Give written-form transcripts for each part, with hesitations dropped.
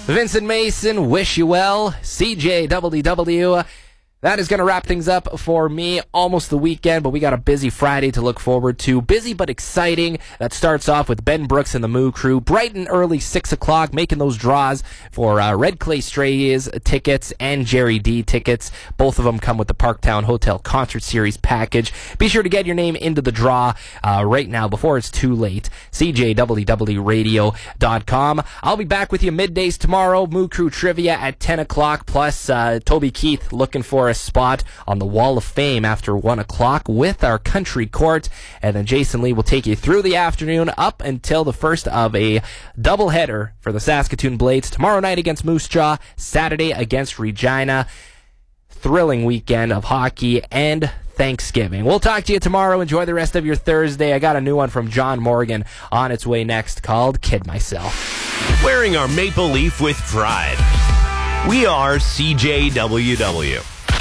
Vincent Mason, wish you well. CJWW. That is going to wrap things up for me. Almost the weekend, but we got a busy Friday to look forward to. Busy but exciting. That starts off with Ben Brooks and the Moo Crew. Bright and early, 6 o'clock, making those draws for Red Clay Strays tickets and Jerry D tickets. Both of them come with the Parktown Hotel Concert Series package. Be sure to get your name into the draw right now before it's too late. CJWWRadio.com. I'll be back with you middays tomorrow. Moo Crew Trivia at 10 o'clock. Plus, Toby Keith looking for a spot on the Wall of Fame after 1 o'clock with our country court. And then Jason Lee will take you through the afternoon up until the first of a doubleheader for the Saskatoon Blades. Tomorrow night against Moose Jaw, Saturday against Regina. Thrilling weekend of hockey and Thanksgiving. We'll talk to you tomorrow. Enjoy the rest of your Thursday. I got a new one from John Morgan on its way next called Kid Myself. Wearing our maple leaf with pride. We are CJWW.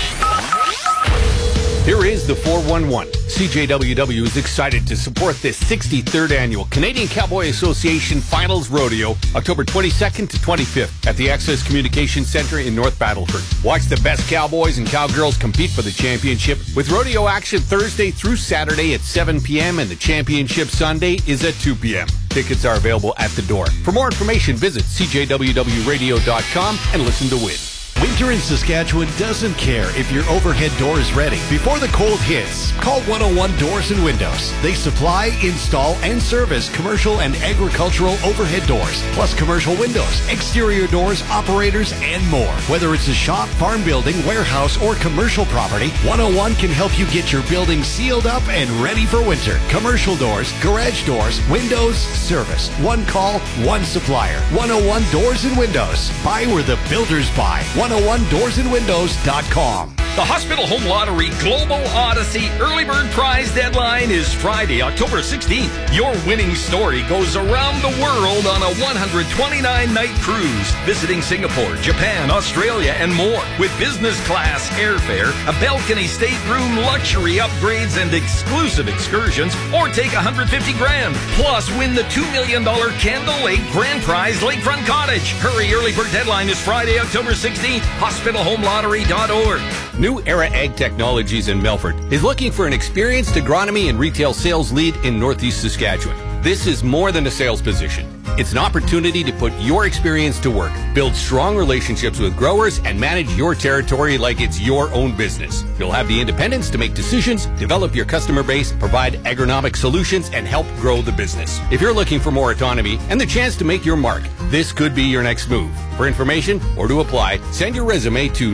Here is the 411. CJWW is excited to support this 63rd annual Canadian Cowboy Association Finals Rodeo, October 22nd to 25th at the Access Communication Center in North Battleford. Watch the best cowboys and cowgirls compete for the championship with rodeo action Thursday through Saturday at 7 p.m. and the championship Sunday is at 2 p.m. Tickets are available at the door. For more information, visit CJWWRadio.com and listen to win. Winter in Saskatchewan doesn't care if your overhead door is ready. Before the cold hits, call 101 Doors and Windows. They supply, install, and service commercial and agricultural overhead doors, plus commercial windows, exterior doors, operators, and more. Whether it's a shop, farm building, warehouse, or commercial property, 101 can help you get your building sealed up and ready for winter. Commercial doors, garage doors, windows, service. One call, one supplier. 101 Doors and Windows. Buy where the builders buy. 101doorsandwindows.com. The Hospital Home Lottery Global Odyssey Early Bird Prize deadline is Friday, October 16th. Your winning story goes around the world on a 129-night cruise, visiting Singapore, Japan, Australia, and more. With business class airfare, a balcony stateroom, luxury upgrades, and exclusive excursions, or take $150,000. Plus, win the $2 million Candle Lake Grand Prize Lakefront Cottage. Hurry, early bird deadline is Friday, October 16th. HospitalHomeLottery.org. New Era Ag Technologies in Melfort is looking for an experienced agronomy and retail sales lead in Northeast Saskatchewan. This is more than a sales position. It's an opportunity to put your experience to work, build strong relationships with growers, and manage your territory like it's your own business. You'll have the independence to make decisions, develop your customer base, provide agronomic solutions, and help grow the business. If you're looking for more autonomy and the chance to make your mark, this could be your next move. For information or to apply, send your resume to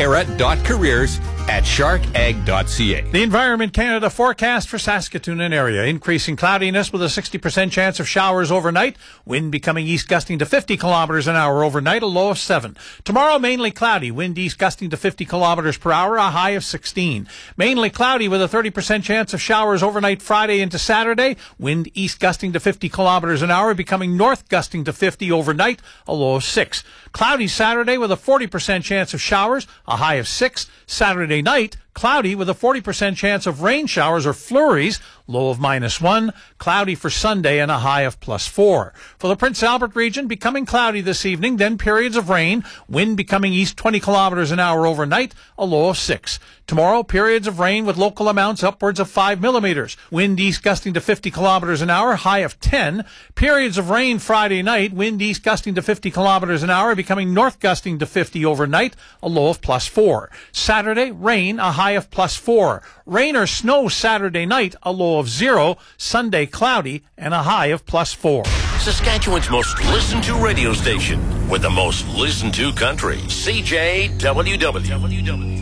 newera.careers@sharkag.ca. The Environment Canada forecast for Saskatoon and area. Increasing cloudiness with a 60% chance of showers overnight. Wind becoming east gusting to 50 kilometers an hour overnight, a low of 7. Tomorrow, mainly cloudy. Wind east gusting to 50 kilometers per hour, a high of 16. Mainly cloudy with a 30% chance of showers overnight Friday into Saturday. Wind east gusting to 50 kilometers an hour, becoming north gusting to 50 overnight, a low of 6. Cloudy Saturday with a 40% chance of showers, a high of 6. Saturday night, cloudy with a 40% chance of rain showers or flurries, low of -1. Cloudy for Sunday and a high of +4. For the Prince Albert region, becoming cloudy this evening, then periods of rain. Wind becoming east 20 kilometers an hour overnight, a low of 6. Tomorrow, periods of rain with local amounts upwards of 5 millimeters. Wind east gusting to 50 kilometers an hour, high of 10. Periods of rain Friday night. Wind east gusting to 50 kilometers an hour, becoming north gusting to 50 overnight, a low of +4. Saturday, rain, a high of +4. Rain or snow Saturday night, a low of 0. Sunday, cloudy, and a high of +4. Saskatchewan's most listened to radio station with the most listened to country. CJWW.